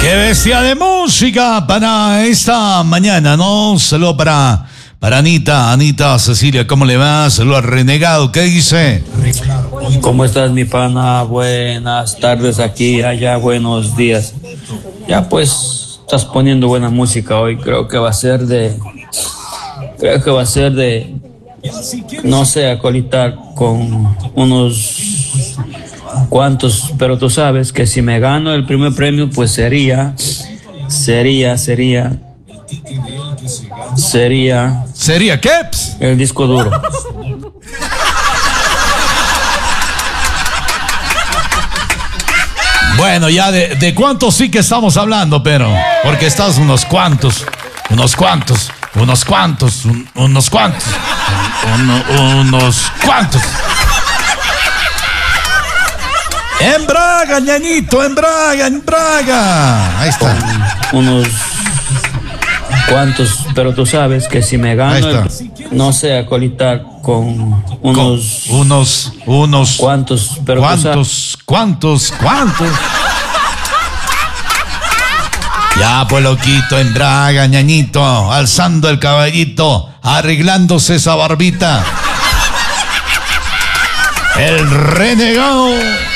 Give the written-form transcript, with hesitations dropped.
Qué bestia de música para esta mañana, ¿no? Saludo para Anita Cecilia, ¿cómo le va? Saludo al Renegado, ¿qué dice? ¿Cómo estás, mi pana? Buenas tardes aquí, allá, buenos días. Ya pues, estás poniendo buena música hoy, creo que va a ser de, no sé, acolitar con unos cuantos, pero tú sabes que si me gano el primer premio, pues sería qué? el disco duro. Bueno, ya de cuántos sí que estamos hablando, pero porque estás unos cuantos. En Braga, ñañito, en Braga. Ahí está. Unos cuantos, pero tú sabes que si me gano, no sé, acolitar con unos cuantos, pero ¿Cuántos? Ya, pues loquito, en Braga, ñañito, alzando el caballito, arreglándose esa barbita. El Renegado.